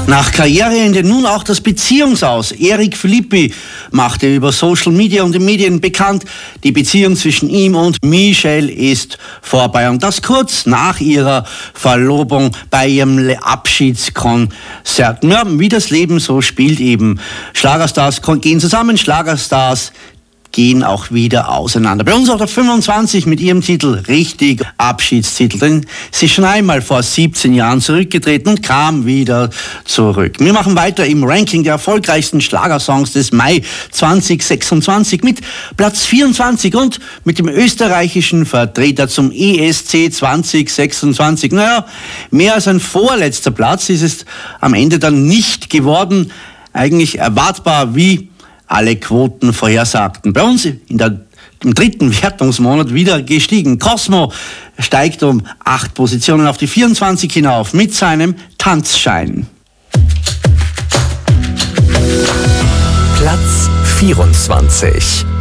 Nach Karriereende nun auch das Beziehungsaus. Eric Philippi machte über Social Media und den Medien bekannt, die Beziehung zwischen ihm und Michelle ist vorbei. Und das kurz nach ihrer Verlobung bei ihrem Abschiedskonzert. Ja, wie das Leben so spielt eben. Schlagerstars gehen zusammen, Schlagerstars gehen auch wieder auseinander. Bei uns auch der 25 mit ihrem Titel Richtig Abschiedstitel, denn sie ist schon einmal vor 17 Jahren zurückgetreten und kam wieder zurück. Wir machen weiter im Ranking der erfolgreichsten Schlagersongs des Mai 2026 mit Platz 24 und mit dem österreichischen Vertreter zum ESC 2026. Naja, mehr als ein vorletzter Platz ist es am Ende dann nicht geworden. Eigentlich erwartbar, wie alle Quoten vorhersagten. Bei uns im dritten Wertungsmonat wieder gestiegen. Cosmo steigt um 8 Positionen auf die 24 hinauf mit seinem Tanzschein. Platz 24.